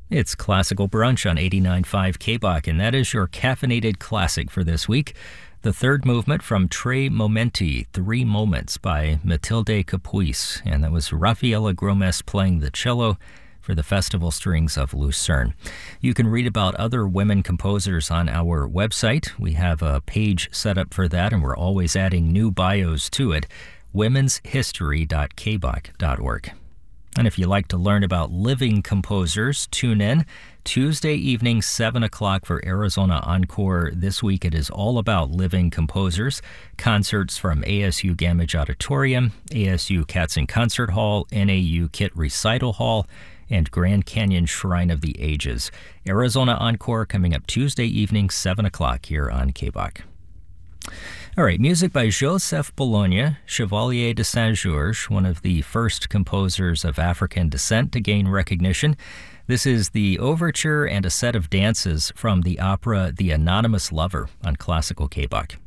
It's Classical Brunch on 89.5 KBOK, and that is your caffeinated classic for this week. The third movement from Tre Momenti, 3 Moments by Matilde Capuis, and that was Rafaela Gromes playing the cello for the Festival Strings of Lucerne. You can read about other women composers on our website. We have a page set up for that, and we're always adding new bios to it, womenshistory.kbok.org. And if you like to learn about living composers, tune in Tuesday evening, 7 o'clock for Arizona Encore. This week it is all about living composers. Concerts from ASU Gamage Auditorium, ASU Katzen Concert Hall, NAU Kit Recital Hall, and Grand Canyon Shrine of the Ages. Arizona Encore coming up Tuesday evening, 7 o'clock here on KBOK. All right, music by Joseph Bologna, Chevalier de Saint-Georges, one of the first composers of African descent to gain recognition. This is the overture and a set of dances from the opera The Anonymous Lover on Classical KBOK.